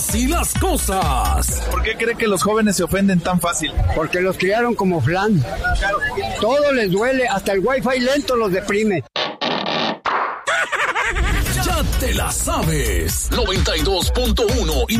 Y las cosas. ¿Por qué cree que los jóvenes se ofenden tan fácil? Porque los criaron como flan. Todo les duele, hasta el wifi lento los deprime. Ya te la sabes. 92.1 y